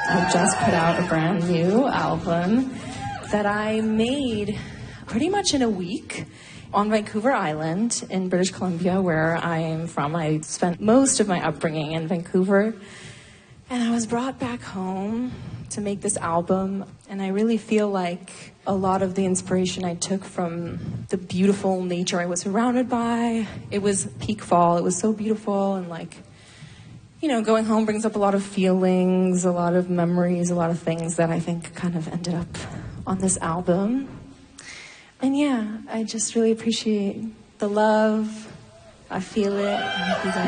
have just put out a brand new album that I made pretty much in a week on Vancouver Island in British Columbia, where I am from. I spent most of my upbringing in Vancouver, and I was brought back home to make this album, and I really feel like a lot of the inspiration I took from the beautiful nature I was surrounded by. It was peak fall. It was so beautiful, and going home brings up a lot of feelings, a lot of memories, a lot of things that I think kind of ended up on this album. And yeah, I just really appreciate the love. I feel it.